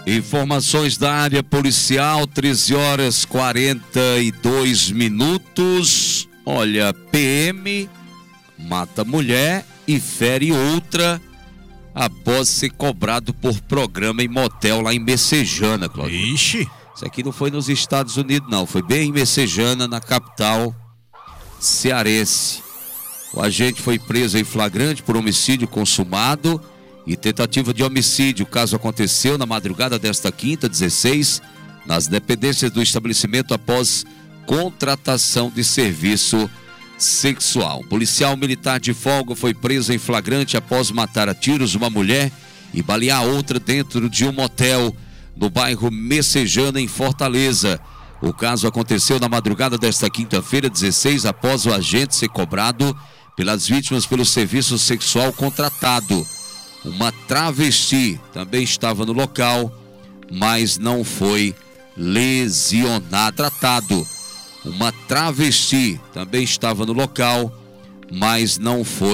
Informações da área policial, 13 horas 42 minutos. Olha, PM mata mulher e fere outra após ser cobrado por programa em motel lá em Messejana, Cláudio. Ixi! Isso aqui não foi nos Estados Unidos, não. Foi bem em Messejana, na capital cearense. O agente foi preso em flagrante por homicídio consumado e tentativa de homicídio. O caso aconteceu na madrugada desta quinta, 16, nas dependências do estabelecimento após contratação de serviço sexual. Um policial militar de folga foi preso em flagrante após matar a tiros uma mulher e balear outra dentro de um motel no bairro Messejana, em Fortaleza. O caso aconteceu na madrugada desta quinta-feira, 16, após o agente ser cobrado pelas vítimas pelo serviço sexual contratado. Uma travesti também estava no local, mas não foi lesionada. Tratado. Uma travesti também estava no local, mas não foi